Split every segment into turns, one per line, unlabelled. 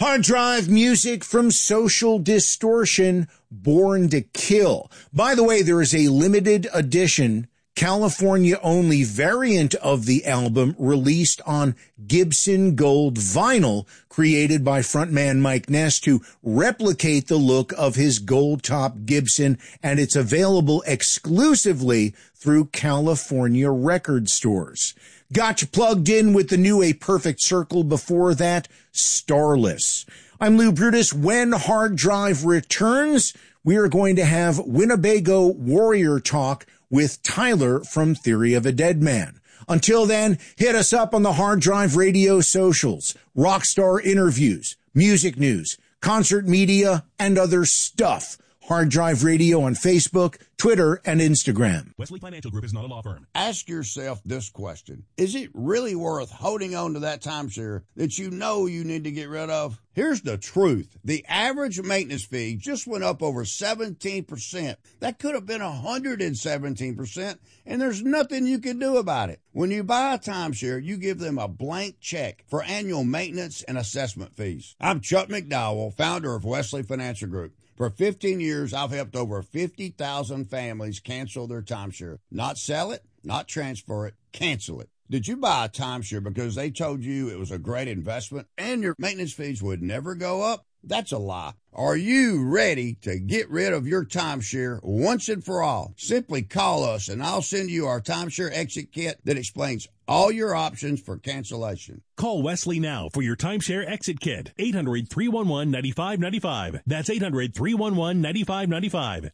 Hard Drive music from Social Distortion, Born to Kill. By the way, there is a limited edition, California-only variant of the album released on Gibson Gold vinyl, created by frontman Mike Ness to replicate the look of his gold-top Gibson, and it's available exclusively through California record stores. Got you plugged in with the new A Perfect Circle, before that, Starless. I'm Lou Brutus. When Hard Drive returns, we are going to have Winnebago Warrior talk with Tyler from Theory of a Dead Man. Until then, hit us up on the Hard Drive Radio socials, Rockstar interviews, music news, concert media, and other stuff. Hard Drive Radio on Facebook, Twitter, and Instagram.
Wesley Financial Group is not a law firm.
Ask yourself this question. Is it really worth holding on to that timeshare that you know you need to get rid of? Here's the truth. The average maintenance fee just went up over 17%. That could have been 117%, and there's nothing you can do about it. When you buy a timeshare, you give them a blank check for annual maintenance and assessment fees. I'm Chuck McDowell, founder of Wesley Financial Group. For 15 years, I've helped over 50,000 families cancel their timeshare. Not sell it, not transfer it, cancel it. Did you buy a timeshare because they told you it was a great investment and your maintenance fees would never go up? That's a lie. Are you ready to get rid of your timeshare once and for all? Simply call us and I'll send you our timeshare exit kit that explains all your options for cancellation.
Call Wesley now for your timeshare exit kit. 800-311-9595. That's 800-311-9595.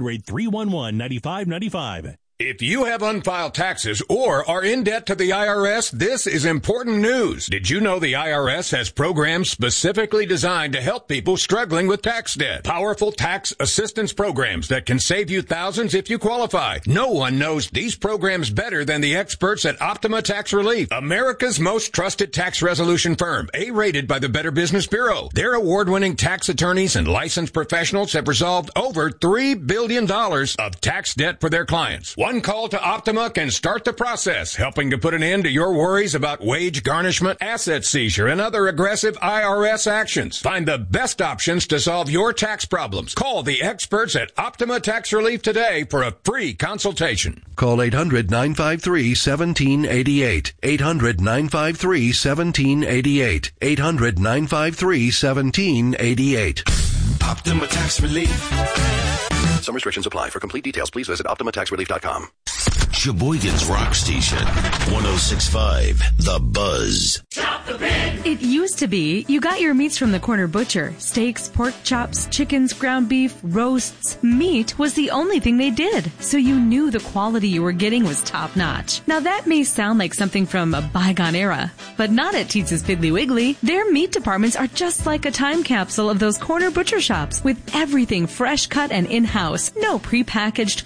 800-311-9595.
If you have unfiled taxes or are in debt to the IRS, this is important news. Did you know the IRS has programs specifically designed to help people struggling with tax debt? Powerful tax assistance programs that can save you thousands if you qualify. No one knows these programs better than the experts at Optima Tax Relief, America's most trusted tax resolution firm, A-rated by the Better Business Bureau. Their award-winning tax attorneys and licensed professionals have resolved over $3 billion of tax debt for their clients. One call to Optima can start the process, helping to put an end to your worries about wage garnishment, asset seizure, and other aggressive IRS actions. Find the best options to solve your tax problems. Call the experts at Optima Tax Relief today for a free consultation.
Call 800-953-1788. 800-953-1788. 800-953-1788.
Optima Tax Relief.
Some restrictions apply. For complete details, please visit OptimaTaxRelief.com.
Sheboygan's Rock Station, 106.5, The Buzz.
Chop the pig!
It used to be you got your meats from the corner butcher. Steaks, pork chops, chickens, ground beef, roasts. Meat was the only thing they did, so you knew the quality you were getting was top-notch. Now that may sound like something from a bygone era, but not at Teetz's Piggly Wiggly. Their meat departments are just like a time capsule of those corner butcher shops, with everything fresh cut and in-house. No prepackaged